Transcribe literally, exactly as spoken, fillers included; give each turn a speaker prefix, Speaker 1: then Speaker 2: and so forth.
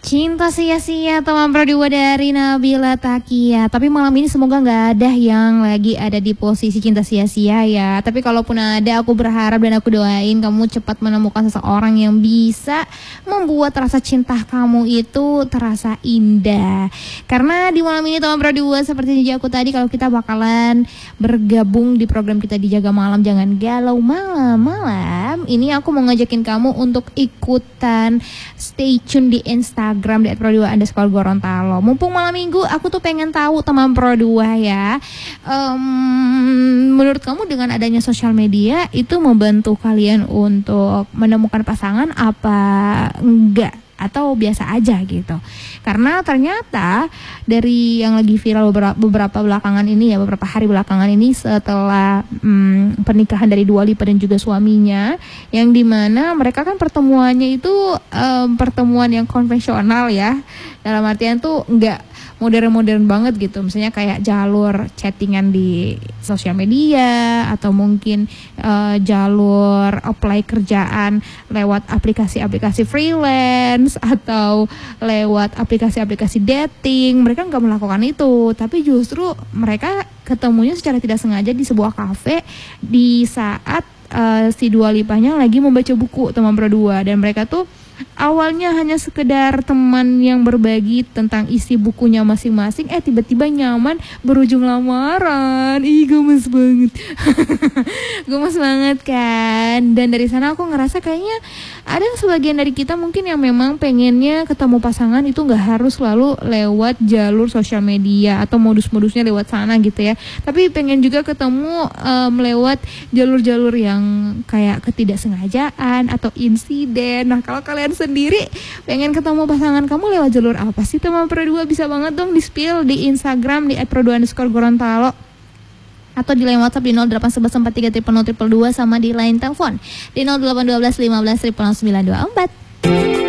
Speaker 1: Cinta sia-sia teman berdua dari Nabila Takia. Tapi malam ini semoga gak ada yang lagi ada di posisi cinta sia-sia ya. Tapi kalaupun ada, aku berharap dan aku doain kamu cepat menemukan seseorang yang bisa membuat rasa cinta kamu itu terasa indah. Karena di malam ini teman berdua, seperti janji aku tadi, kalau kita bakalan bergabung di program kita di Jaga Malam Jangan Galau Malam-Malam, ini aku mau ngajakin kamu untuk ikutan stay tune di Instagram Instagram di et pro dua underscore Gorontalo. Mumpung malam minggu, aku tuh pengen tahu teman Pro dua ya, um, menurut kamu dengan adanya sosial media itu membantu kalian untuk menemukan pasangan apa enggak? Atau biasa aja gitu. Karena ternyata dari yang lagi viral beberapa, beberapa belakangan ini ya, beberapa hari belakangan ini setelah hmm, pernikahan dari Dua Lipa dan juga suaminya, yang dimana mereka kan pertemuannya itu um, pertemuan yang konvensional ya, dalam artian tuh enggak modern-modern banget gitu. Misalnya kayak jalur chattingan di sosial media, atau mungkin uh, jalur apply kerjaan lewat aplikasi-aplikasi freelance, atau lewat aplikasi-aplikasi dating. Mereka nggak melakukan itu, tapi justru mereka ketemunya secara tidak sengaja di sebuah kafe di saat uh, si Dua Lipanya lagi membaca buku teman berdua. Dan mereka tuh awalnya hanya sekedar teman yang berbagi tentang isi bukunya masing-masing, eh tiba-tiba nyaman berujung lamaran. Ih, gemes banget. Gemes banget kan. Dan dari sana aku ngerasa kayaknya ada sebagian dari kita mungkin yang memang pengennya ketemu pasangan itu gak harus selalu lewat jalur sosial media atau modus-modusnya lewat sana gitu ya, tapi pengen juga ketemu um, lewat jalur-jalur yang kayak ketidaksengajaan atau insiden. Nah, kalau kalian sendiri pengen ketemu pasangan kamu lewat jalur apa sih teman Pro dua? Bisa banget dong di spill di Instagram di et pro dua underscore Gorontalo, atau di line WhatsApp di nol delapan satu satu empat tiga nol nol nol dua, sama di line telepon di nol delapan satu dua lima satu nol sembilan dua empat.